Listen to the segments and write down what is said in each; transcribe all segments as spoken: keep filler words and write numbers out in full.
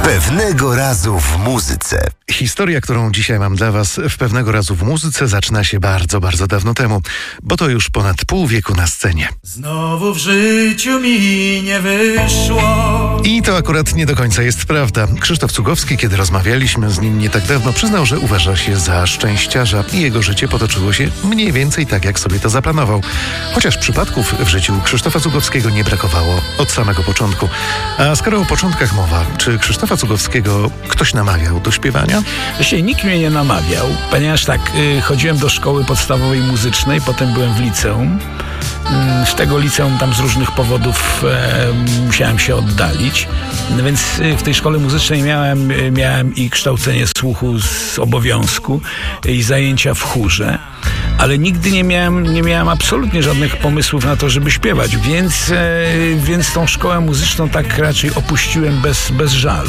Pewnego razu w muzyce. Historia, którą dzisiaj mam dla Was w Pewnego razu w muzyce, zaczyna się bardzo, bardzo dawno temu, bo to już ponad pół wieku na scenie. Znowu w życiu mi nie wyszło. I to akurat nie do końca jest prawda. Krzysztof Cugowski, kiedy rozmawialiśmy z nim nie tak dawno, przyznał, że uważa się za szczęściarza i jego życie potoczyło się mniej więcej tak, jak sobie to zaplanował. Chociaż przypadków w życiu Krzysztofa Cugowskiego nie brakowało od samego początku. A skoro o początkach mowa, czy Krzysztofa Cugowskiego ktoś namawiał do śpiewania? Właściwie nikt mnie nie namawiał, ponieważ tak, y, chodziłem do szkoły podstawowej muzycznej, potem byłem w liceum. Z tego liceum tam z różnych powodów e, musiałem się oddalić, no więc w tej szkole muzycznej miałem, miałem i kształcenie słuchu z obowiązku i zajęcia w chórze, ale nigdy nie miałem, nie miałem absolutnie żadnych pomysłów na to, żeby śpiewać, więc, e, więc tą szkołę muzyczną tak raczej opuściłem bez, bez żalu.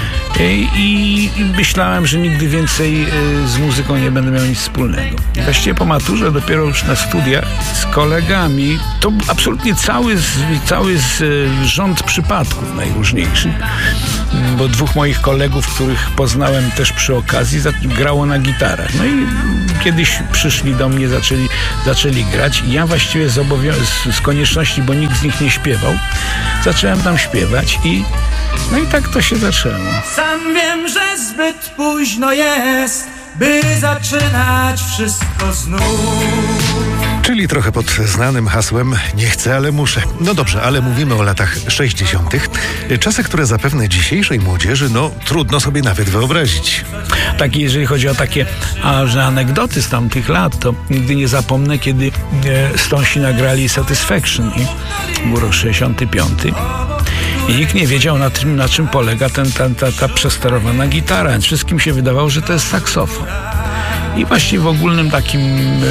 I, I myślałem, że nigdy więcej z muzyką nie będę miał nic wspólnego. Właściwie po maturze, dopiero już na studiach z kolegami, to absolutnie cały, cały rząd przypadków najróżniejszych, bo dwóch moich kolegów, których poznałem też przy okazji, grało na gitarach. No i kiedyś przyszli do mnie, zaczęli, zaczęli grać i ja właściwie z, obowią- z konieczności, bo nikt z nich nie śpiewał, zacząłem tam śpiewać i no i tak to się zaczęło. Sam wiem, że zbyt późno jest, by zaczynać wszystko znów. Czyli trochę pod znanym hasłem nie chcę, ale muszę. No dobrze, ale mówimy o latach sześćdziesiątych. Czasy, które zapewne dzisiejszej młodzieży, no trudno sobie nawet wyobrazić. Tak, jeżeli chodzi o takie a, że anegdoty z tamtych lat, to nigdy nie zapomnę, kiedy e, Stonesi nagrali Satisfaction i był rok sześćdziesiąty piąty. I nikt nie wiedział, na, tym, na czym polega ten, ta, ta, ta przesterowana gitara. Więc wszystkim się wydawało, że to jest saksofon. I właśnie w ogólnym takim e,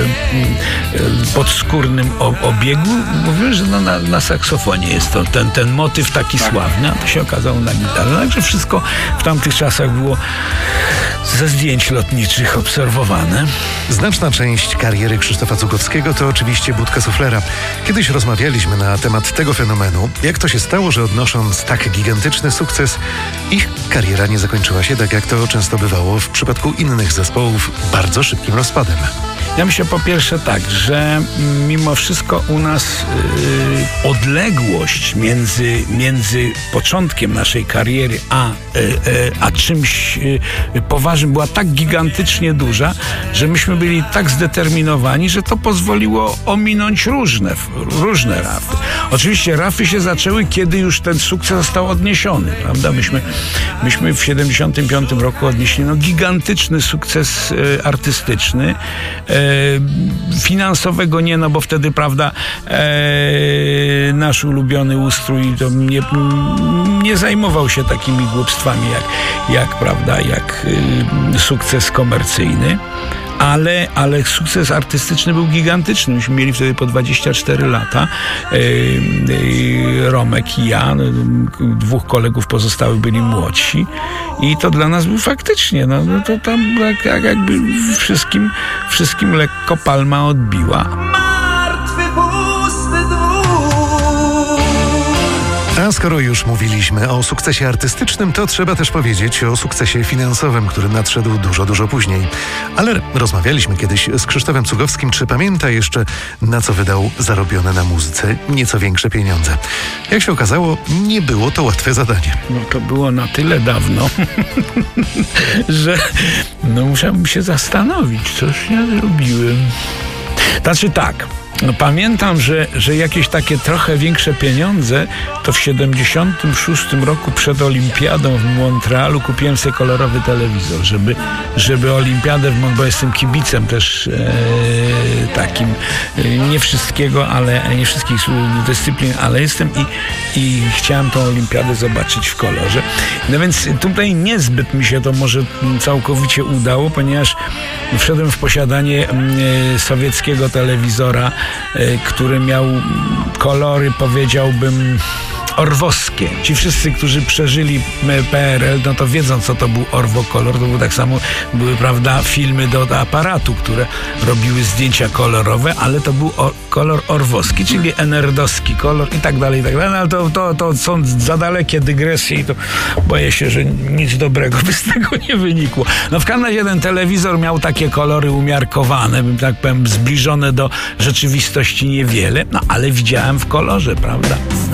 e, podskórnym obiegu mówiłem, że no na, na saksofonie jest to ten, ten motyw taki sławny, a to się okazało na gitarze. Także wszystko w tamtych czasach było ze zdjęć lotniczych obserwowane. Znaczna część kariery Krzysztofa Cugowskiego to oczywiście budka suflera. Kiedyś rozmawialiśmy na temat tego fenomenu, jak to się stało, że odnosząc tak gigantyczny sukces, ich kariera nie zakończyła się tak, jak to często bywało w przypadku innych zespołów, bardzo szybkim rozpadem. Ja myślę po pierwsze tak, że mimo wszystko u nas yy, odległość między, między początkiem naszej kariery a, yy, yy, a czymś yy, poważnym była tak gigantycznie duża, że myśmy byli tak zdeterminowani, że to pozwoliło ominąć różne, różne rafy. Oczywiście rafy się zaczęły, kiedy już ten sukces został odniesiony, prawda? Myśmy, myśmy w siedemdziesiątym piątym roku odnieśli no, gigantyczny sukces yy, artystyczny. Yy, Finansowego nie, no bo wtedy, prawda, e, nasz ulubiony ustrój to nie, nie zajmował się takimi głupstwami jak, jak prawda, jak y, sukces komercyjny. Ale, ale sukces artystyczny był gigantyczny. Myśmy mieli wtedy po dwadzieścia cztery lata. Yy, yy, Romek i ja, no, dwóch kolegów pozostałych byli młodsi. I to dla nas był faktycznie, no, no to tam tak, jakby wszystkim, wszystkim lekko palma odbiła. Martwy, pusty dwór. A skoro już mówiliśmy o sukcesie artystycznym, to trzeba też powiedzieć o sukcesie finansowym, który nadszedł dużo, dużo później. Ale rozmawialiśmy kiedyś z Krzysztofem Cugowskim, czy pamięta jeszcze, na co wydał zarobione na muzyce nieco większe pieniądze. Jak się okazało, nie było to łatwe zadanie. No to było na tyle dawno, że no musiałbym się zastanowić, coś ja zrobiłem. Znaczy tak, no pamiętam, że, że jakieś takie trochę większe pieniądze to w siedemdziesiątym szóstym roku przed olimpiadą w Montrealu kupiłem sobie kolorowy telewizor, żeby, żeby olimpiadę w Montrealu, bo jestem kibicem też e, takim, e, nie wszystkiego, ale nie wszystkich dyscyplin, ale jestem i, i chciałem tą olimpiadę zobaczyć w kolorze. No więc tutaj niezbyt mi się to może całkowicie udało, ponieważ wszedłem w posiadanie e, sowieckiego telewizora, który miał kolory, powiedziałbym, orwowskie. Ci wszyscy, którzy przeżyli P R L, no to wiedzą, co to był orwokolor. To był tak samo, były, prawda, filmy do aparatu, które robiły zdjęcia kolorowe, ale to był o, kolor orwowski, czyli enerdowski kolor i tak dalej, i tak dalej. No, ale to, to, to są za dalekie dygresje i to boję się, że nic dobrego by z tego nie wynikło. No w każdym razie ten telewizor miał takie kolory umiarkowane, bym tak powiem, zbliżone do rzeczywistości niewiele, no ale widziałem w kolorze, prawda?